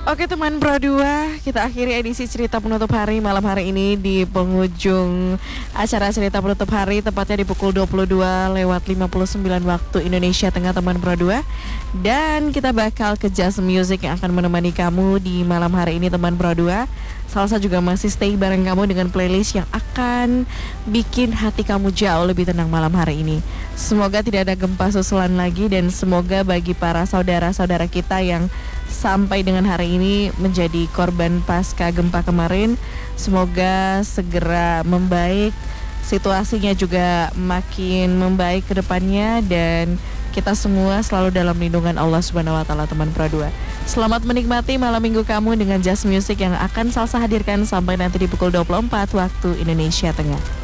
Oke teman Pro 2, kita akhiri edisi cerita penutup hari malam hari ini di penghujung acara cerita penutup hari, tepatnya di pukul 22:59 waktu Indonesia Tengah teman Pro 2. Dan kita bakal ke Just Music yang akan menemani kamu di malam hari ini teman Pro 2. Salsa juga masih stay bareng kamu dengan playlist yang akan bikin hati kamu jauh lebih tenang malam hari ini. Semoga tidak ada gempa susulan lagi, dan semoga bagi para saudara-saudara kita yang sampai dengan hari ini menjadi korban pasca gempa kemarin, semoga segera membaik, situasinya juga makin membaik ke depannya, dan kita semua selalu dalam lindungan Allah Subhanahu wa taala teman Pro 2. Selamat menikmati malam minggu kamu dengan Just Music yang akan Salsa hadirkan sampai nanti di pukul 24 waktu Indonesia Tengah.